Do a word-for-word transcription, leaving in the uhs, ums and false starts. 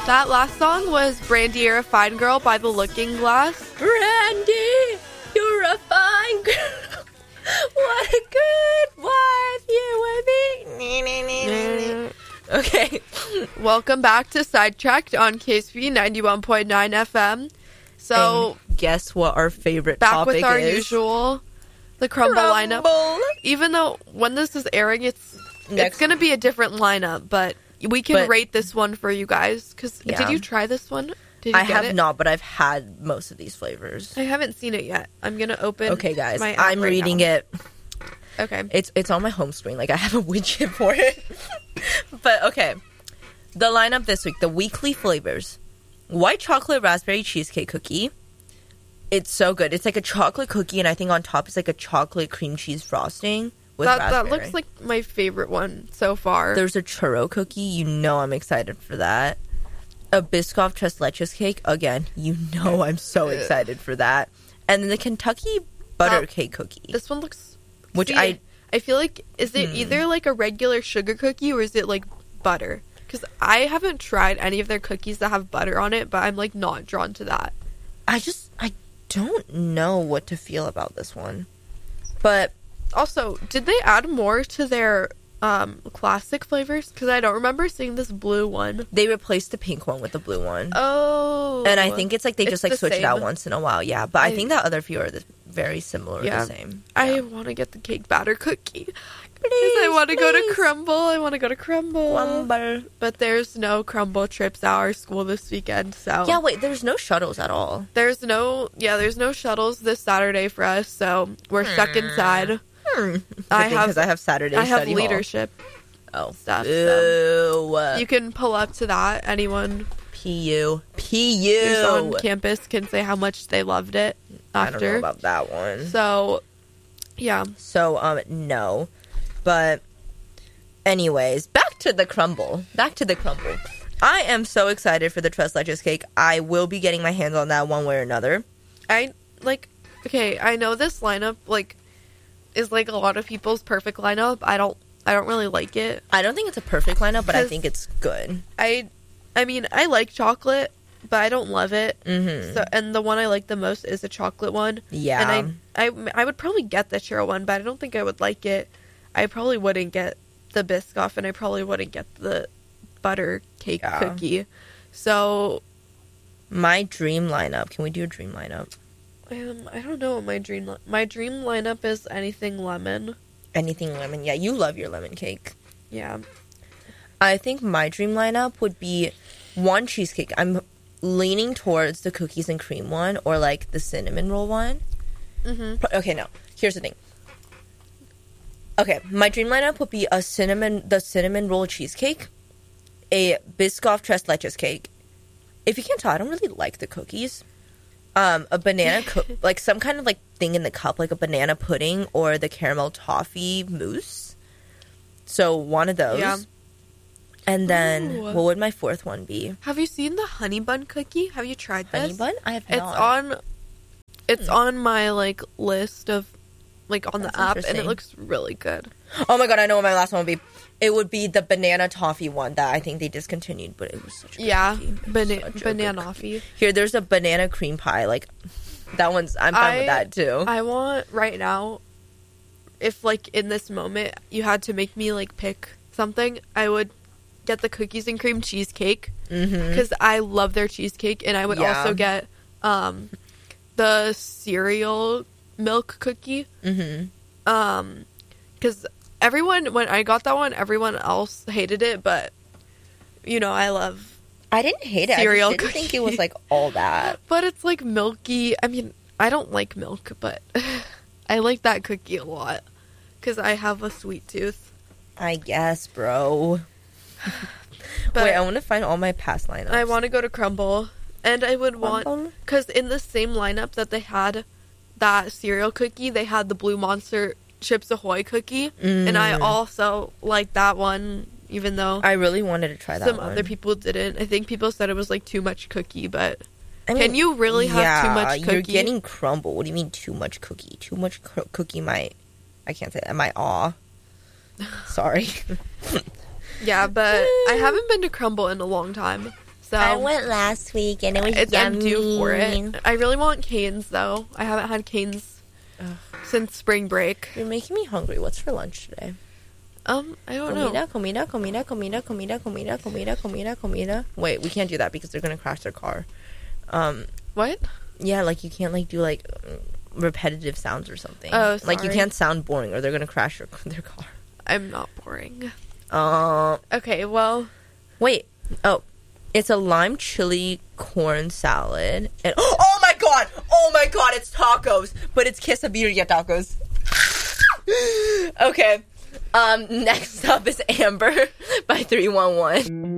That last song was Brandy, You're a Fine Girl by The Looking Glass. Brandy, you're a fine girl. What a good wife you would be. Okay. Welcome back to Sidetracked on K S V ninety-one point nine F M. So, and guess what our favorite back topic with our is? usual, the Crumble, Crumble. lineup. Even though when this is airing, it's Next. it's going to be a different lineup, but we can But- rate this one for you guys. Because Yeah. did you try this one? Did you I get have it? not, but I've had most of these flavors. I haven't seen it yet. I'm going to open. Okay, guys, my app I'm right reading now. it. Okay. It's it's on my home screen. Like, I have a widget for it. But, okay. The lineup this week, the weekly flavors. White chocolate raspberry cheesecake cookie. It's so good. It's like a chocolate cookie, and I think on top is like a chocolate cream cheese frosting with That, raspberry. that looks like my favorite one so far. There's a churro cookie. You know I'm excited for that. A Biscoff Tres Leches cake. Again, you know I'm so excited for that. And then the Kentucky butter That- cake cookie. This one looks... Which See, I- I feel like... Is it Hmm. either like a regular sugar cookie or is it like butter? Because I haven't tried any of their cookies that have butter on it, but I'm like not drawn to that. I just, I don't know what to feel about this one. But Also, did they add more to their um, classic flavors? Because I don't remember seeing this blue one. they replaced the pink one with the blue one. Oh. And I think it's like they It's just like the switch it out same. once in a while. Yeah, but I, I- think that other few are the, very similar or Yeah. the same. I Yeah. want to get the cake batter cookie. Because Please, I want to go to please. Crumble. I want to go to Crumble. Crumble. But there's no Crumble trips at our school this weekend, so... Yeah, wait, there's no shuttles at all. There's no, yeah, there's no shuttles this Saturday for us, so we're stuck inside. Hmm. I Good thing, have- 'cause I have Saturday I have study hall. leadership Oh, stuff, Ew. You can pull up to that. Anyone P U. P who's on U. campus can say how much they loved it I don't know after. about that one. So, yeah. So, um, no. But, anyways, back to the crumble. Back to the crumble. I am so excited for the Tres Leches cake. I will be getting my hands on that one way or another. I, like, okay, I know this lineup, like, is like a lot of people's perfect lineup. I don't, I don't really like it. I don't think it's a perfect lineup, but I 'Cause- think it's good. I, I mean, I like chocolate, but I don't love it. Mm-hmm. So, and the one I like the most is a chocolate one. Yeah. And I, I, I would probably get the churro one, but I don't think I would like it. I probably wouldn't get the Biscoff, and I probably wouldn't get the butter cake Yeah. cookie. So, My dream lineup. Can we do a dream lineup? um, I don't know what my dream li- my dream lineup is. Anything lemon. Anything lemon. Yeah, you love your lemon cake. Yeah. I think my dream lineup would be one cheesecake. I'm leaning towards the cookies and cream one or like the cinnamon roll one. Mm-hmm. Pro- Okay, no. Here's the thing. Okay, my dream lineup would be a cinnamon, the cinnamon roll cheesecake, a Biscoff Tres Leches cake. If you can't tell, I don't really like the cookies. Um, a banana, co- like some kind of like thing in the cup, like a banana pudding or the caramel toffee mousse. So one of those. Yeah. And then, Ooh. what would my fourth one be? Have you seen the honey bun cookie? Have you tried this? Honey bun? I have It's not. on. It's Hmm. on my like list of, like on That's the app, and it interesting. looks really good. Oh my god, I know what my last one would be. It would be the banana toffee one that I think they discontinued, but it was such a good Yeah, cookie. It was bana- such a good banana cookie. offie. Here, there's a banana cream pie. Like, that one's, I'm fine I- with that too. I want right now. If like in this moment you had to make me like pick something, I would get the cookies and cream cheesecake mm-hmm. because I love their cheesecake, and I would Yeah. also get um the cereal milk cookie. Mm-hmm. Um, because everyone, when I got that one, everyone else hated it, but you know, I love. I didn't hate it. Cereal I just didn't think it was cookie. like all that. But it's like milky. I mean, I don't like milk, but I like that cookie a lot because I have a sweet tooth. I guess, bro. But Wait, I want to find all my past lineups. I want to go to Crumble, and I would want Crumble? because in the same lineup that they had that cereal cookie, they had the Blue Monster Chips Ahoy cookie, and I Mm. also like that one, even though I really wanted to try that some one. other people didn't. I think people said it was like too much cookie, but I can you really have yeah, too much cookie? You're getting crumble. What do you mean too much cookie? Too much cr- cookie might... I can't say that. My awe. Sorry. Yeah, but I haven't been to Crumble in a long time. so I went last week and it was it's, yummy. I'm due for it. I really want Cane's though. I haven't had Cane's Ugh. since spring break. You're making me hungry. What's for lunch today? Um, I don't know. Comida, comida, comida, comida, comida, comida, comida, comida. Wait, we can't do that because they're gonna crash their car. Um, What? yeah, like you can't like do like repetitive sounds or something. Oh, like you sorry. can't sound boring or they're gonna crash their their car. I'm not boring. Uh, Okay, well, wait. Oh, it's a lime chili corn salad. And oh my god, oh my god, it's tacos, but it's quesadilla tacos. Okay. Um, next up is Amber by three one one.